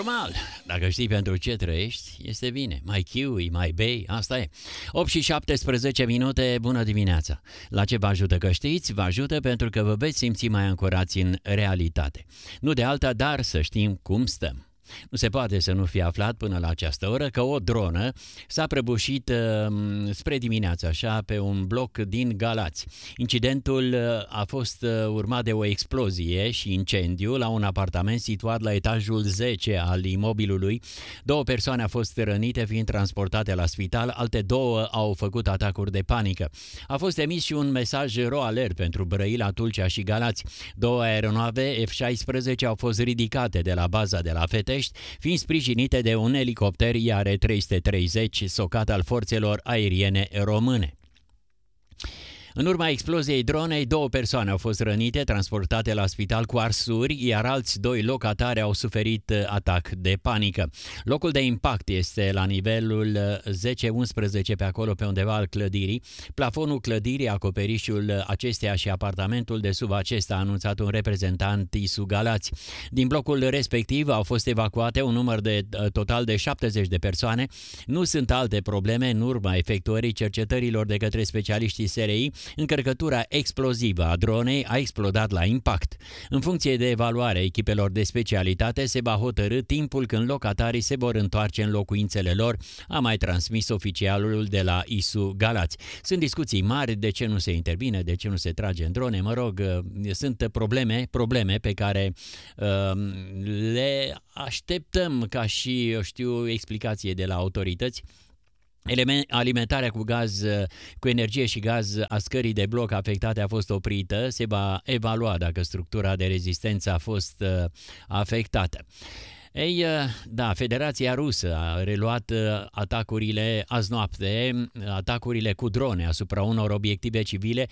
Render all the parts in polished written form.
normal. Dacă știi pentru ce trăiești, este bine. Mai chiui, mai bei, asta e. 8 și 17 minute, bună dimineața. La ce vă ajută că știți? Vă ajută pentru că vă veți simți mai ancorați în realitate. Nu de alta, dar să știm cum stăm. Nu se poate să nu fie aflat până la această oră că o dronă s-a prăbușit spre dimineață, așa, pe un bloc din Galați. Incidentul a fost urmat de o explozie și incendiu la un apartament situat la etajul 10 al imobilului. 2 persoane au fost rănite fiind transportate la spital, alte 2 au făcut atacuri de panică. A fost emis și un mesaj ro-alert pentru Brăila, Tulcea și Galați. 2 aeronave F-16 au fost ridicate de la baza de la Fete, fiind sprijinite de un elicopter IR-330 socat al forțelor aeriene române. În urma exploziei dronei, 2 persoane au fost rănite, transportate la spital cu arsuri, iar alți 2 locatari au suferit atac de panică. Locul de impact este la nivelul 10-11 pe acolo, pe undeva al clădirii. Plafonul clădirii, acoperișul acesteia și apartamentul de sub acesta, a anunțat un reprezentant ISU Galați. Din blocul respectiv au fost evacuate un număr de total de 70 de persoane. Nu sunt alte probleme în urma efectuării cercetărilor de către specialiștii SRI. Încărcătura explozivă a dronei a explodat la impact. În funcție de evaluarea echipelor de specialitate, se va hotărî timpul când locatarii se vor întoarce în locuințele lor, a mai transmis oficialul de la ISU Galați. Sunt discuții mari, de ce nu se intervine, de ce nu se trage în drone, mă rog, sunt probleme pe care le așteptăm ca și, eu știu, explicație de la autorități. Alimentarea cu gaz, cu energie și gaz a scării de bloc afectate a fost oprită. Se va evalua dacă structura de rezistență a fost afectată. Ei, da, Federația Rusă a reluat atacurile azi noapte, atacurile cu drone asupra unor obiective civile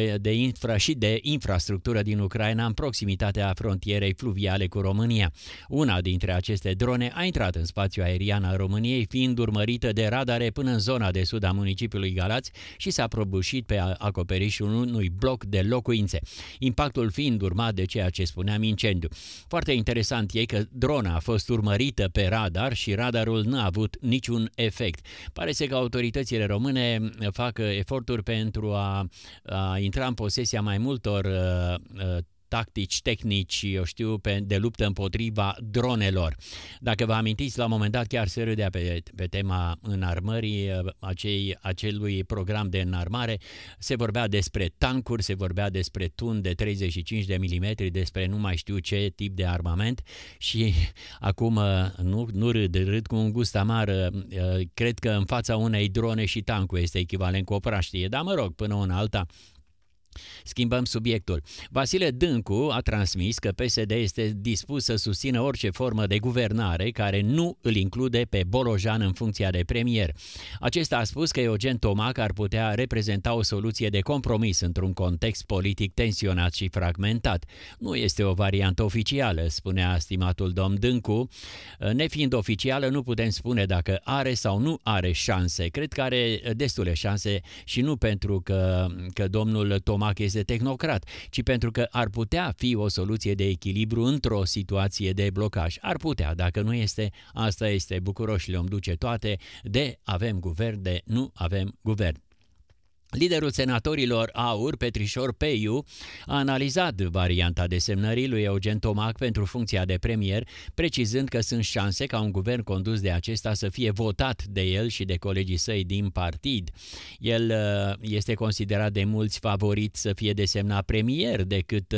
de infrastructură din Ucraina în proximitatea frontierei fluviale cu România. Una dintre aceste drone a intrat în spațiul aerian al României, fiind urmărită de radare până în zona de sud a municipiului Galați și s-a prăbușit pe acoperișul unui bloc de locuințe. Impactul fiind urmat de ceea ce spuneam, incendiu. Foarte interesant e că drona a fost urmărită pe radar și radarul n-a avut niciun efect. Pare să că autoritățile române fac eforturi pentru a intra în posesia mai multor tactici, tehnici, eu știu, de luptă împotriva dronelor. Dacă vă amintiți, la un moment dat chiar se râdea pe tema înarmării, acelui program de înarmare, se vorbea despre tancuri, se vorbea despre tun de 35 de milimetri, despre nu mai știu ce tip de armament și acum nu râd cu un gust amar, cred că în fața unei drone și tancul este echivalent cu o praștie, dar mă rog, până una alta. Schimbăm subiectul. Vasile Dâncu a transmis că PSD este dispus să susțină orice formă de guvernare care nu îl include pe Bolojan în funcția de premier. Acesta a spus că Eugen Tomac ar putea reprezenta o soluție de compromis într-un context politic tensionat și fragmentat. Nu este o variantă oficială, spunea stimatul domn Dâncu. Nefiind oficială, nu putem spune dacă are sau nu are șanse. Cred că are destule șanse și nu pentru că domnul Tomac este tehnocrat, ci pentru că ar putea fi o soluție de echilibru într-o situație de blocaj. Ar putea, dacă nu este, asta este, bucuroși le-om duce toate, de avem guvern, de nu avem guvern. Liderul senatorilor AUR, Petrișor Peiu, a analizat varianta desemnării lui Eugen Tomac pentru funcția de premier, precizând că sunt șanse ca un guvern condus de acesta să fie votat de el și de colegii săi din partid. El este considerat de mulți favorit să fie desemnat premier decât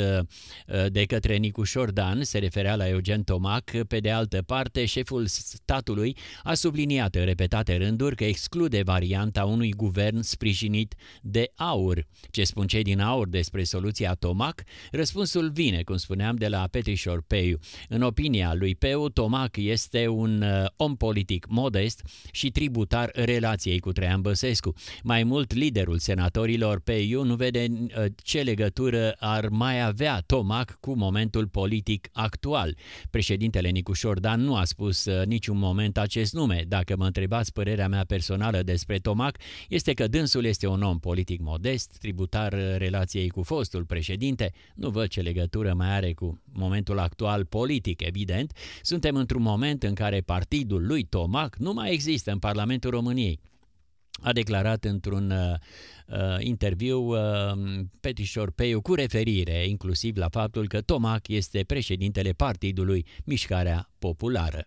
de către Nicu Șordan, se referea la Eugen Tomac. Pe de altă parte, șeful statului a subliniat în repetate rânduri că exclude varianta unui guvern sprijinit de AUR. Ce spun cei din AUR despre soluția Tomac? Răspunsul vine, cum spuneam, de la Petrișor Peiu. În opinia lui Peu, Tomac este un om politic modest și tributar relației cu Traian Băsescu. Mai mult, liderul senatorilor Peiu nu vede ce legătură ar mai avea Tomac cu momentul politic actual. Președintele Nicu Șordan nu a spus niciun moment acest nume. Dacă mă întrebați părerea mea personală despre Tomac, este că dânsul este un om om politic modest, tributar relației cu fostul președinte. Nu văd ce legătură mai are cu momentul actual politic, evident. Suntem într-un moment în care partidul lui Tomac nu mai există în Parlamentul României. A declarat într-un interviu Petișor Peiu cu referire inclusiv la faptul că Tomac este președintele partidului Mișcarea Populară.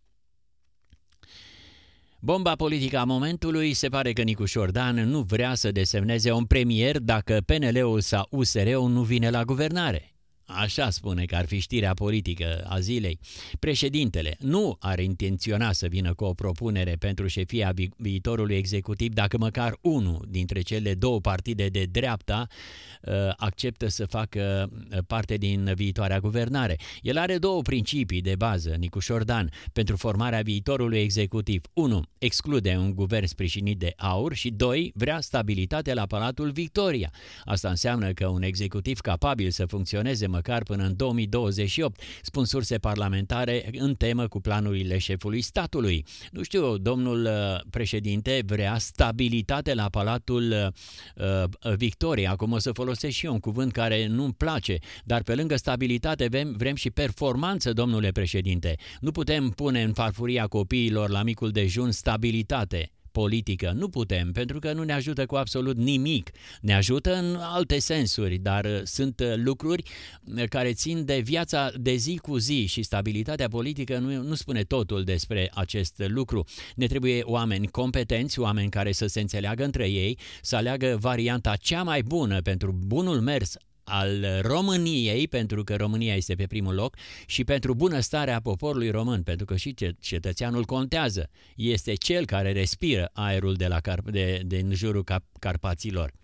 Bomba politică a momentului: se pare că Nicu Șordan nu vrea să desemneze un premier dacă PNL-ul sau USR-ul nu vine la guvernare. Așa spune că ar fi știrea politică a zilei. Președintele nu ar intenționa să vină cu o propunere pentru șefia viitorului executiv dacă măcar unul dintre cele două partide de dreapta acceptă să facă parte din viitoarea guvernare. El are două principii de bază, Nicu Șordan, pentru formarea viitorului executiv. 1. Exclude un guvern sprijinit de AUR și 2. Vrea stabilitate la Palatul Victoria. Asta înseamnă că un executiv capabil să funcționeze măcar până în 2028, spun surse parlamentare în temă cu planurile șefului statului. Nu știu, domnul președinte vrea stabilitate la Palatul Victoria. Acum o să folosesc și eu un cuvânt care nu-mi place, dar pe lângă stabilitate vrem și performanță, domnule președinte. Nu putem pune în farfuria copiilor la micul dejun stabilitate politică. Nu putem, pentru că nu ne ajută cu absolut nimic. Ne ajută în alte sensuri, dar sunt lucruri care țin de viața de zi cu zi și stabilitatea politică nu spune totul despre acest lucru. Ne trebuie oameni competenți, oameni care să se înțeleagă între ei, să aleagă varianta cea mai bună pentru bunul mers al României, pentru că România este pe primul loc, și pentru bunăstarea poporului român, pentru că și cetățeanul contează. Este cel care respiră aerul din jurul Carpaților.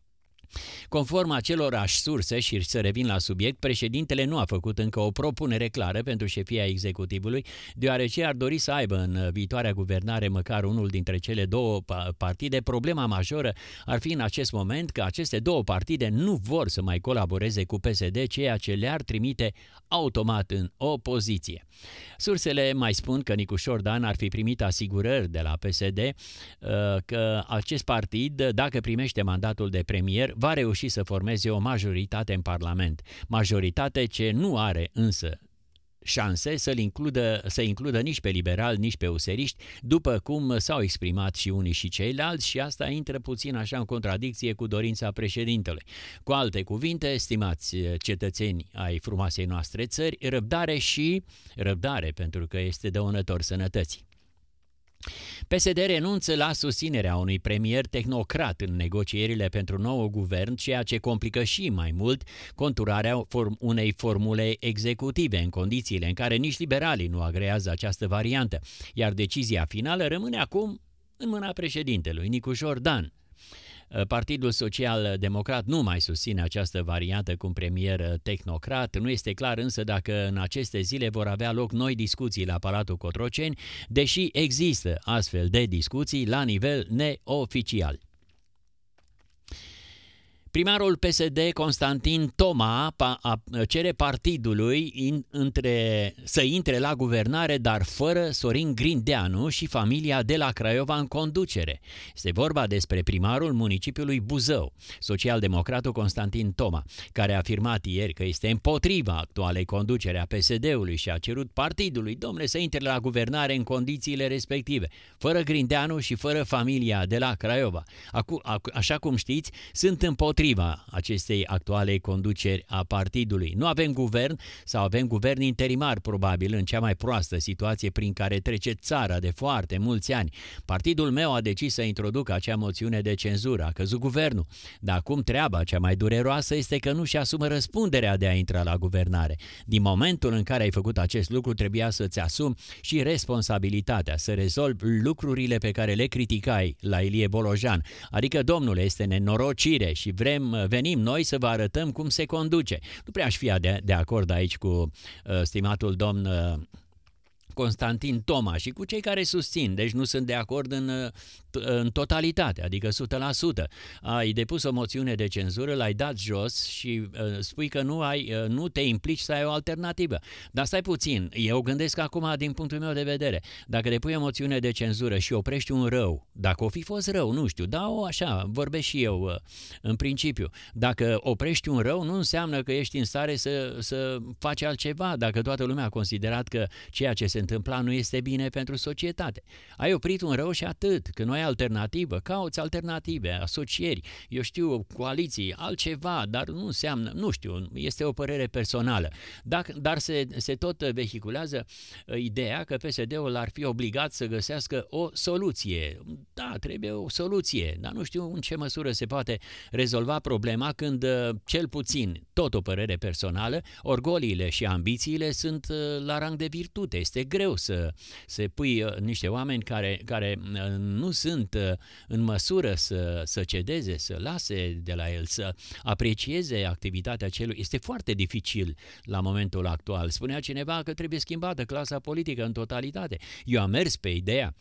Conform acelorași surse, și să revin la subiect, președintele nu a făcut încă o propunere clară pentru șefia executivului, deoarece ar dori să aibă în viitoarea guvernare măcar unul dintre cele două partide. Problema majoră ar fi în acest moment că aceste două partide nu vor să mai colaboreze cu PSD, ceea ce le-ar trimite automat în opoziție. Sursele mai spun că Nicu Șordan ar fi primit asigurări de la PSD că acest partid, dacă primește mandatul de premier, va reuși să formeze o majoritate în Parlament. Majoritate ce nu are însă șanse să includă nici pe liberali, nici pe useriști, după cum s-au exprimat și unii și ceilalți, și asta intră puțin așa în contradicție cu dorința președintelui. Cu alte cuvinte, stimați cetățeni ai frumoasei noastre țări, răbdare, pentru că este dăunător sănătății. PSD renunță la susținerea unui premier tehnocrat în negocierile pentru nou guvern, ceea ce complică și mai mult conturarea unei formule executive în condițiile în care nici liberalii nu agrează această variantă, iar decizia finală rămâne acum în mâna președintelui Nicu Șordan. Partidul Social-Democrat nu mai susține această variantă cu un premier tehnocrat. Nu este clar însă dacă în aceste zile vor avea loc noi discuții la Palatul Cotroceni, deși există astfel de discuții la nivel neoficial. Primarul PSD Constantin Toma cere partidului să intre la guvernare, dar fără Sorin Grindeanu și familia de la Craiova în conducere. Este vorba despre primarul municipiului Buzău, socialdemocratul Constantin Toma, care a afirmat ieri că este împotriva actualei conducere a PSD-ului și a cerut partidului, domnule, să intre la guvernare în condițiile respective, fără Grindeanu și fără familia de la Craiova. Așa cum știți, sunt împotriva acestei actuale conduceri a partidului. Nu avem guvern sau avem guvern interimar, probabil, în cea mai proastă situație prin care trece țara de foarte mulți ani. Partidul meu a decis să introducă acea moțiune de cenzură, a căzut guvernul, dar acum treaba cea mai dureroasă este că nu-și asumă răspunderea de a intra la guvernare. Din momentul în care ai făcut acest lucru, trebuia să-ți asumi și responsabilitatea, să rezolvi lucrurile pe care le criticai la Ilie Bolojan. Adică, domnule, este nenorocire și venim noi să vă arătăm cum se conduce. Nu prea aș fi de acord aici cu stimatul domn Constantin Toma și cu cei care susțin, deci nu sunt de acord în totalitate, adică 100%. Ai depus o moțiune de cenzură, l-ai dat jos și spui că nu te implici să ai o alternativă. Dar stai puțin, eu gândesc acum din punctul meu de vedere, dacă depui o moțiune de cenzură și oprești un rău, dacă o fi fost rău, nu știu, așa, vorbesc și eu în principiu, dacă oprești un rău, nu înseamnă că ești în stare să faci altceva, dacă toată lumea a considerat că ceea ce se întâmpla nu este bine pentru societate. Ai oprit un rău și atât, că nu ai alternativă, cauți alternative, asocieri, eu știu, coaliții, altceva, dar nu înseamnă, nu știu, este o părere personală. Dar se tot vehiculează ideea că PSD-ul ar fi obligat să găsească o soluție. Da, trebuie o soluție, dar nu știu în ce măsură se poate rezolva problema când, cel puțin, tot o părere personală, orgoliile și ambițiile sunt la rang de virtute. Este greu să pui niște oameni care nu sunt în măsură să cedeze, să lase de la el, să aprecieze activitatea celui. Este foarte dificil la momentul actual. Spunea cineva că trebuie schimbată clasa politică în totalitate. Eu am mers pe ideea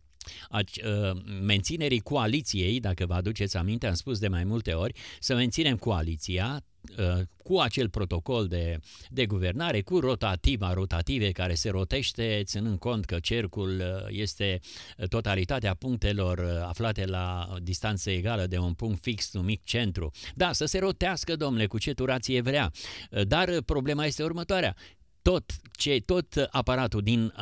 menținerii coaliției, dacă vă aduceți aminte, am spus de mai multe ori, să menținem coaliția cu acel protocol de guvernare, cu rotative care se rotește ținând cont că cercul este totalitatea punctelor aflate la distanță egală de un punct fix numit centru. Da, să se rotească, domnule, cu ce turație vrea. Dar problema este următoarea. Tot aparatul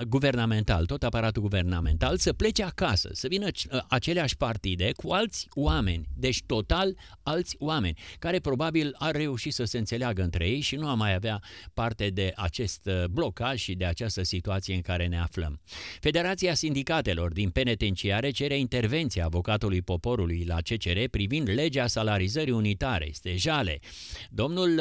guvernamental să plece acasă, să vină aceleași partide cu alți oameni, deci total alți oameni, care probabil ar reuși să se înțeleagă între ei și nu am mai avea parte de acest blocaj și de această situație în care ne aflăm. Federația Sindicatelor din Penitenciare cere intervenția avocatului poporului la CCR privind legea salarizării unitare. Este jale. Domnul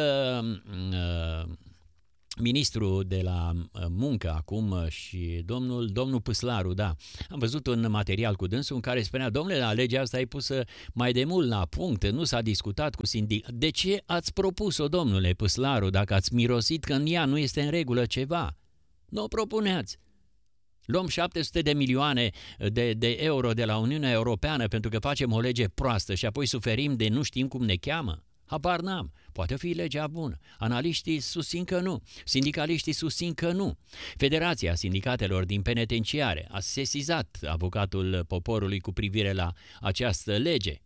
ministru de la muncă acum și domnul Păslaru, da, am văzut un material cu dânsul în care spunea, domnule, la legea asta e pusă mai de mult la punct, nu s-a discutat cu sindicat. De ce ați propus-o, domnule Păslaru, dacă ați mirosit că în ea nu este în regulă ceva? Nu o propuneați. Luăm 700 de milioane de euro de la Uniunea Europeană pentru că facem o lege proastă și apoi suferim de nu știm cum ne cheamă? Habar n-am. Poate fi legea bună. Analiștii susțin că nu. Sindicaliștii susțin că nu. Federația Sindicatelor din Penitenciare a sesizat avocatul poporului cu privire la această lege.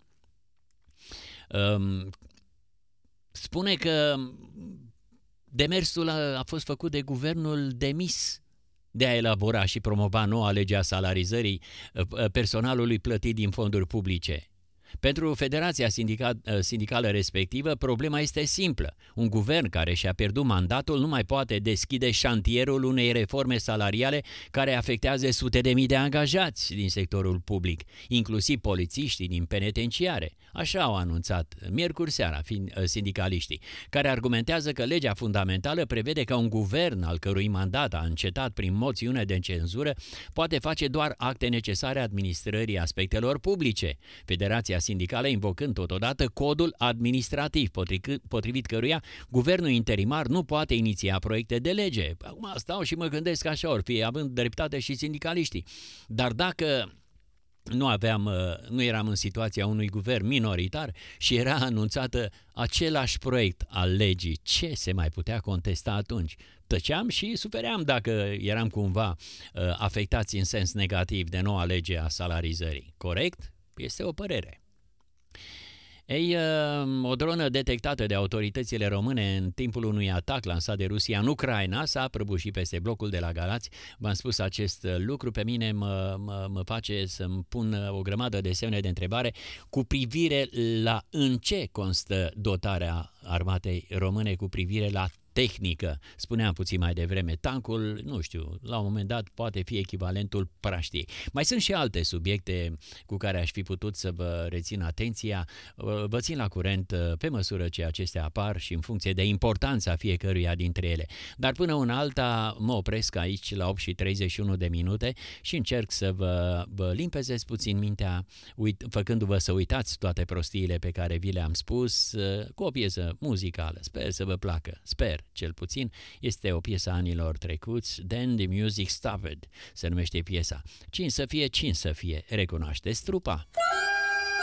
Spune că demersul a fost făcut de guvernul demis de a elabora și promova noua lege a salarizării personalului plătit din fonduri publice. Pentru Federația Sindicală respectivă, problema este simplă. Un guvern care și-a pierdut mandatul nu mai poate deschide șantierul unei reforme salariale care afectează sute de mii de angajați din sectorul public, inclusiv polițiștii din penitenciare. Așa au anunțat miercuri seara sindicaliștii, care argumentează că legea fundamentală prevede că un guvern al cărui mandat a încetat prin moțiune de cenzură poate face doar acte necesare administrării aspectelor publice. Federația Sindicală invocând totodată codul administrativ, potrivit căruia guvernul interimar nu poate iniția proiecte de lege. Acum stau și mă gândesc așa, or fi având dreptate și sindicaliștii. Dar dacă nu eram în situația unui guvern minoritar și era anunțată același proiect al legii, ce se mai putea contesta atunci? Tăceam și sufeream dacă eram cumva afectați în sens negativ de noua lege a salarizării. Corect? Este o părere. Ei, o dronă detectată de autoritățile române în timpul unui atac lansat de Rusia în Ucraina s-a prăbușit peste blocul de la Galați. V-am spus acest lucru, pe mine mă face să-mi pun o grămadă de semne de întrebare cu privire la în ce constă dotarea armatei române cu privire la tehnică. Spuneam puțin mai devreme, tancul, nu știu, la un moment dat poate fi echivalentul praștiei. Mai sunt și alte subiecte cu care aș fi putut să vă rețin atenția. Vă țin la curent pe măsură ce acestea apar și în funcție de importanța fiecăruia dintre ele. Dar până una alta mă opresc aici la 8:31 de minute și încerc să vă limpezez puțin mintea, făcându-vă să uitați toate prostiile pe care vi le-am spus cu o piesă muzicală. Sper să vă placă. Sper. cel puțin, este o piesă a anilor trecuți, Then the Music Stopped, se numește piesa. Cine să fie, recunoașteți trupa?